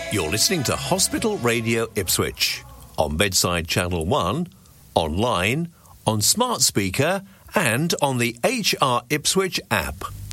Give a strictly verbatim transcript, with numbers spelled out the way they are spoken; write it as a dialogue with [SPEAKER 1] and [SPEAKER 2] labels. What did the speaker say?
[SPEAKER 1] You're listening to Hospital Radio Ipswich on Bedside Channel one, online, on smart speaker and on the H R Ipswich app.